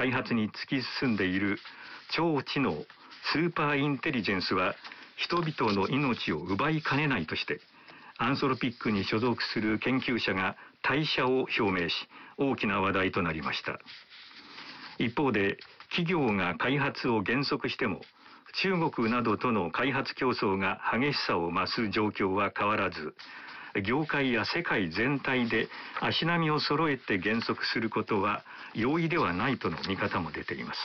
開発に突き進んでいる超知能スーパーインテリジェンスは人々の命を奪いかねないとして、アンソロピックに所属する研究者が退社を表明し、大きな話題となりました。一方で、企業が開発を減速しても、中国などとの開発競争が激しさを増す状況は変わらず、業界や世界全体で足並みを揃えて減速することは容易ではないとの見方も出ています。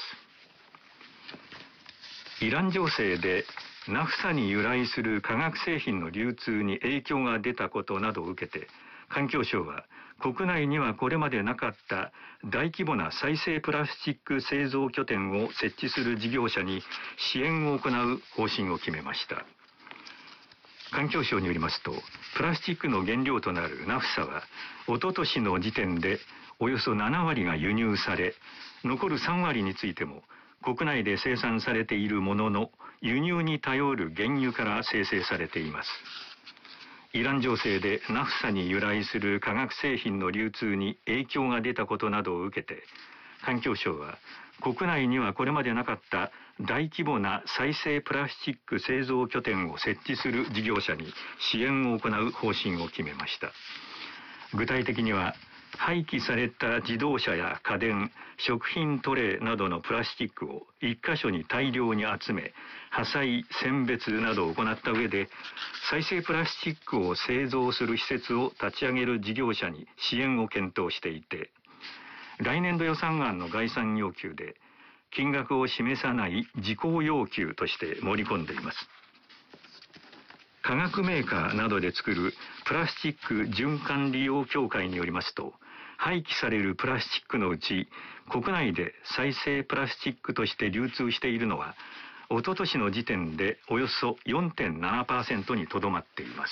イラン情勢でナフサに由来する化学製品の流通に影響が出たことなどを受けて、環境省は国内にはこれまでなかった大規模な再生プラスチック製造拠点を設置する事業者に支援を行う方針を決めました。環境省によりますと、プラスチックの原料となるナフサは、おととしの時点でおよそ7割が輸入され、残る3割についても、国内で生産されているものの、輸入に頼る原油から生成されています。イラン情勢でナフサに由来する化学製品の流通に影響が出たことなどを受けて、環境省は国内にはこれまでなかった大規模な再生プラスチック製造拠点を設置する事業者に支援を行う方針を決めました。具体的には、廃棄された自動車や家電、食品トレーなどのプラスチックを一箇所に大量に集め、破砕、選別などを行った上で、再生プラスチックを製造する施設を立ち上げる事業者に支援を検討していて、来年度予算案の概算要求で、金額を示さない事項要求として盛り込んでいます。化学メーカーなどで作るプラスチック循環利用協会によりますと、廃棄されるプラスチックのうち、国内で再生プラスチックとして流通しているのは、おととしの時点でおよそ 4.7% にとどまっています。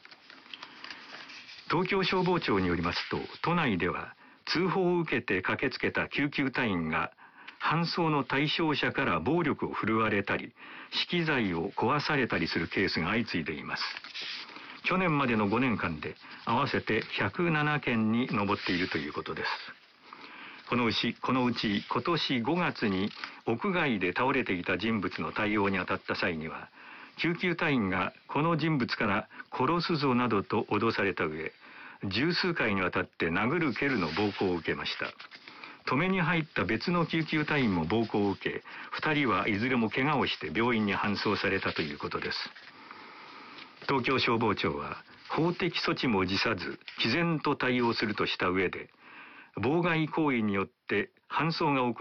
東京消防庁によりますと、都内では通報を受けて駆けつけた救急隊員が、搬送の対象者から暴力を振るわれたり、資機材を壊されたりするケースが相次いでいます。去年までの5年間で合わせて107件に上っているということです。このうち今年5月に屋外で倒れていた人物の対応に当たった際には、救急隊員がこの人物から殺すぞなどと脅された上、十数回にわたって殴る蹴るの暴行を受けました。止めに入った別の救急隊員も暴行を受け、2人はいずれも怪我をして病院に搬送されたということです。東京消防庁は法的措置も辞さず毅然と対応するとした上で、妨害行為によって搬送が遅れ